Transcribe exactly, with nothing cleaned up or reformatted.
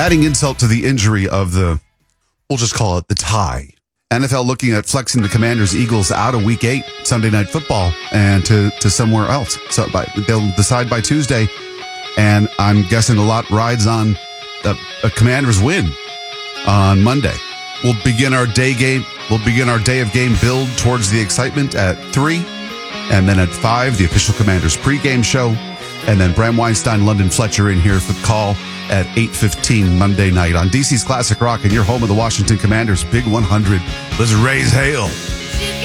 adding insult to the injury of the, we'll just call it the tie. N F L looking at flexing the Commanders Eagles out of week eight, Sunday Night Football, and to, to somewhere else. So by, they'll decide by Tuesday. And I'm guessing a lot rides on a, a Commanders win on Monday. We'll begin our day game. We'll begin our day of game build towards the excitement at three. And then at five, the official Commanders pregame show. And then Bram Weinstein, London Fletcher in here for the call at eight fifteen Monday night on D C's Classic Rock and your home of the Washington Commanders, Big one hundred. Let's raise hail.